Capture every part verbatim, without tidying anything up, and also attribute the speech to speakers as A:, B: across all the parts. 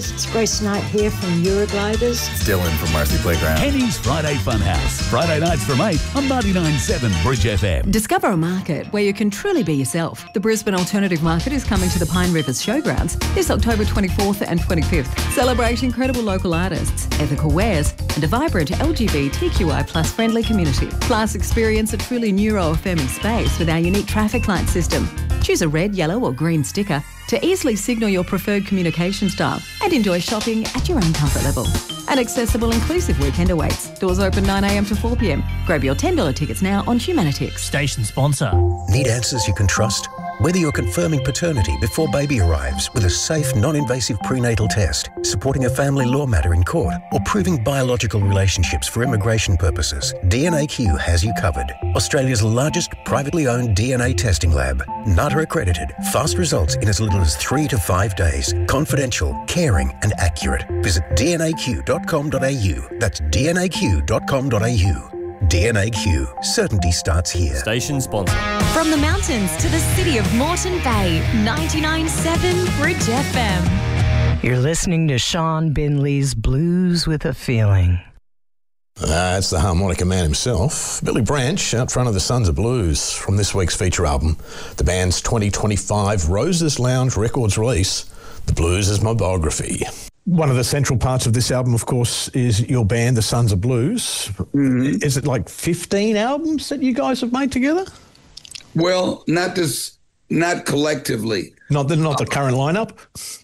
A: It's Grace Knight here from Eurogliders.
B: Still in from Marcy Playground.
C: Kenny's Friday Funhouse. Friday nights from eight on ninety-nine point seven Bridge F M.
D: Discover a market where you can truly be yourself. The Brisbane Alternative Market is coming to the Pine Rivers Showgrounds this October twenty-fourth and twenty-fifth. Celebrate incredible local artists, ethical wares, and a vibrant L G B T Q I plus friendly community. Plus, experience a truly neuro-affirming space with our unique traffic light system. Choose a red, yellow or green sticker to easily signal your preferred communication style and enjoy shopping at your own comfort level. An accessible, inclusive weekend awaits. Doors open nine a m to four p m. Grab your ten dollars tickets now on Humanitix.
E: Station sponsor.
F: Need answers you can trust? Whether you're confirming paternity before baby arrives with a safe, non-invasive prenatal test, supporting a family law matter in court, or proving biological relationships for immigration purposes, D N A Q has you covered. Australia's largest privately owned D N A testing lab. N A T A accredited. Fast results in as little as three to five days. Confidential, caring and accurate. Visit d n a q dot com dot a u. That's d n a q dot com dot a u. D N A Q. Certainty starts here.
B: Station sponsor.
G: From the mountains to the city of Moreton Bay, ninety-nine point seven Bridge F M.
H: You're listening to Sean Binley's Blues with a Feeling.
I: Uh, that's the harmonica man himself, Billy Branch, out front of the Sons of Blues from this week's feature album, the band's twenty twenty-five Roses Lounge Records release, The Blues is My Biography.
J: One of the central parts of this album, of course, is your band, the Sons of Blues. Mm-hmm. Is it like fifteen albums that you guys have made together?
K: Well, not this, not collectively.
J: Not the, not the current lineup?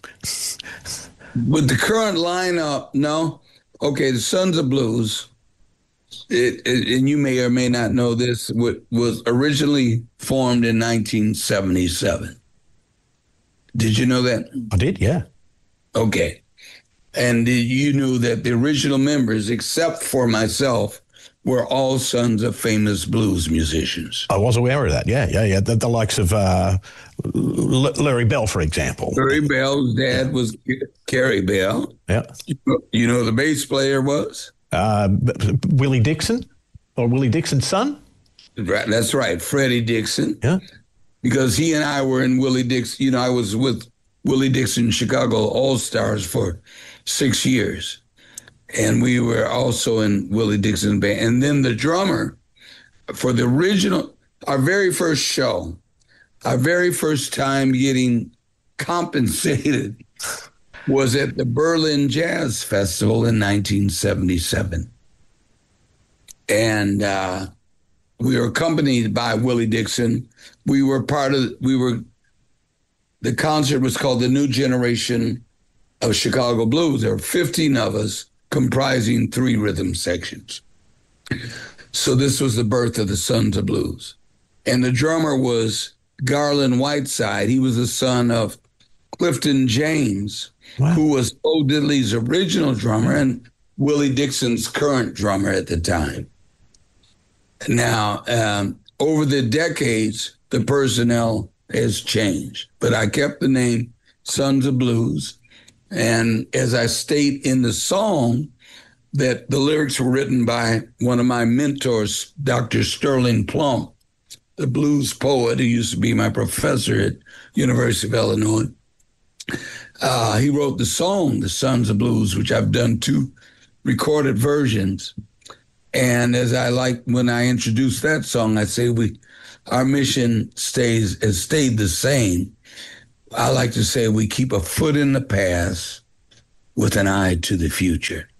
K: With the current lineup, no. Okay, the Sons of Blues, it, it, and you may or may not know this, was originally formed in nineteen seventy-seven. Did you know that?
J: I did, yeah.
K: Okay. And you knew that the original members, except for myself, were all sons of famous blues musicians.
J: I was aware of that, yeah, yeah, yeah. The, the likes of uh, L- Larry Bell, for example.
K: Larry Bell's dad yeah. was Kerry Bell.
J: Yeah.
K: You know who the bass player was?
J: Uh, Willie Dixon, or Willie Dixon's son?
K: Right, that's right, Freddie Dixon.
J: Yeah.
K: Because he and I were in Willie Dixon, you know, I was with Willie Dixon Chicago All-Stars for six years. And we were also in Willie Dixon band. And then the drummer for the original, our very first show, our very first time getting compensated was at the Berlin Jazz Festival in nineteen seventy-seven. And uh, we were accompanied by Willie Dixon. We were part of, we were, the concert was called The New Generation of Chicago Blues. There were fifteen of us comprising three rhythm sections. So this was the birth of the Sons of Blues. And the drummer was Garland Whiteside. He was the son of Clifton James, wow. who was Bo Diddley's original drummer and Willie Dixon's current drummer at the time. Now, um, over the decades, the personnel has changed, but I kept the name Sons of Blues. And as I state in the song, that the lyrics were written by one of my mentors, Doctor Sterling Plump, the blues poet who used to be my professor at University of Illinois. Uh, he wrote the song, The Sons of Blues, which I've done two recorded versions. And as I like, when I introduce that song, I say we, our mission stays has stayed the same. I like to say we keep a foot in the past with an eye to the future.